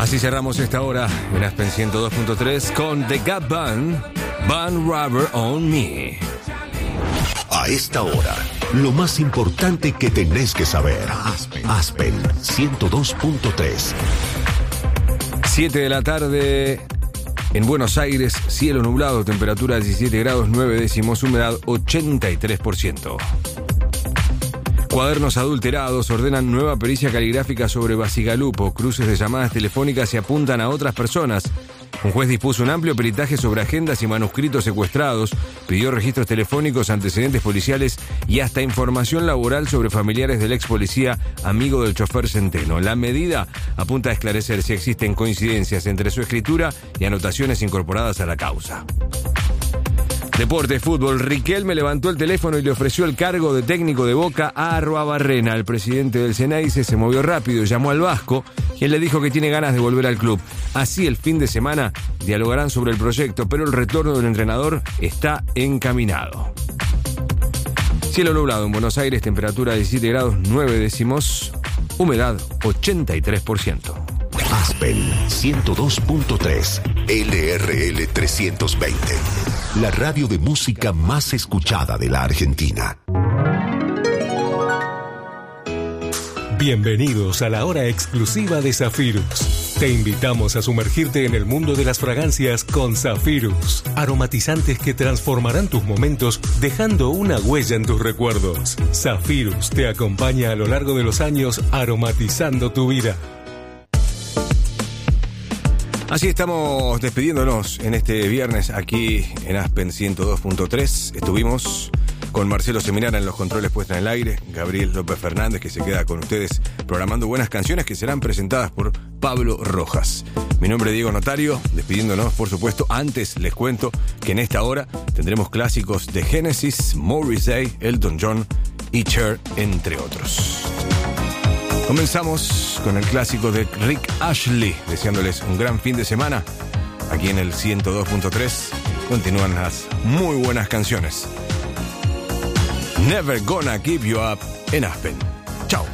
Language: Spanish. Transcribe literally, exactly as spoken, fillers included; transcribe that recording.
Así cerramos esta hora en Aspen ciento dos punto tres con The Gap Band, Band Rubber on Me. A esta hora, lo más importante que tenés que saber. Aspen, Aspen ciento dos punto tres. siete de la tarde en Buenos Aires, cielo nublado, temperatura diecisiete grados nueve décimos, humedad ochenta y tres por ciento. Cuadernos adulterados ordenan nueva pericia caligráfica sobre Basigalupo. Cruces de llamadas telefónicas se apuntan a otras personas. Un juez dispuso un amplio peritaje sobre agendas y manuscritos secuestrados, pidió registros telefónicos, antecedentes policiales y hasta información laboral sobre familiares del ex policía amigo del chofer Centeno. La medida apunta a esclarecer si existen coincidencias entre su escritura y anotaciones incorporadas a la causa. Deporte, fútbol. Riquelme levantó el teléfono y le ofreció el cargo de técnico de Boca a Arruabarrena. El presidente del Ceneice se movió rápido y llamó al vasco, quien le dijo que tiene ganas de volver al club. Así, el fin de semana dialogarán sobre el proyecto, pero el retorno del entrenador está encaminado. Cielo nublado en Buenos Aires, temperatura diecisiete grados nueve décimos, humedad ochenta y tres por ciento. Aspen ciento dos punto tres, L R L trescientos veinte. La radio de música más escuchada de la Argentina. Bienvenidos a la hora exclusiva de Zafirus. Te invitamos a sumergirte en el mundo de las fragancias con Zafirus. Aromatizantes que transformarán tus momentos dejando una huella en tus recuerdos. Zafirus te acompaña a lo largo de los años aromatizando tu vida. Así estamos despidiéndonos en este viernes aquí en Aspen ciento dos punto tres. Estuvimos con Marcelo Seminara en los controles puestos en el aire, Gabriel López Fernández, que se queda con ustedes programando buenas canciones que serán presentadas por Pablo Rojas. Mi nombre es Diego Notario, despidiéndonos, por supuesto. Antes les cuento que en esta hora tendremos clásicos de Genesis, Morrissey, Elton John y Cher, entre otros. Comenzamos con el clásico de Rick Ashley, deseándoles un gran fin de semana. Aquí en el ciento dos punto tres continúan las muy buenas canciones. Never Gonna Give You Up en Aspen.